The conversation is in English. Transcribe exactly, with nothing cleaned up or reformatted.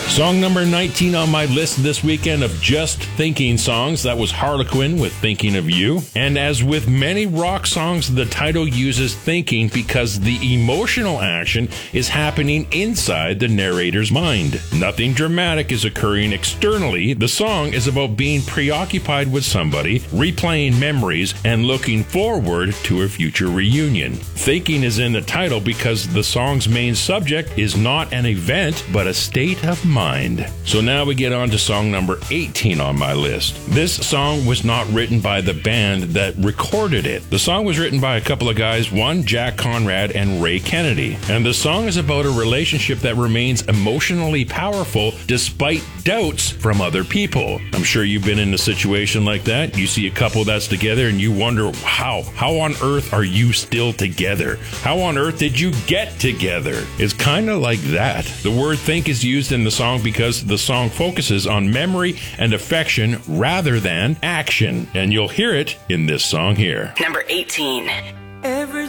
Song number nineteen on my list this weekend of just thinking songs. That was Harlequin with Thinking of You. And as with many rock songs, the title uses thinking because the emotional action is happening inside the narrator's mind. Nothing dramatic is occurring externally. The song is about being preoccupied with somebody, replaying memories, and looking forward to a future reunion. Thinking is in the title because the song's main subject is not an event, but a state of mind. So now we get on to song number eighteen on my list. This song was not written by the band that recorded it. The song was written by a couple of guys, one Jack Conrad and Ray Kennedy. And the song is about a relationship that remains emotionally powerful despite doubts from other people. I'm sure you've been in a situation like that. You see a couple that's together and you wonder, how? How on earth are you still together? How on earth did you get together? It's kind of like that. The word think is used in the song because the song focuses on memory and affection rather than action. And you'll hear it in this song here. Number eighteen. Every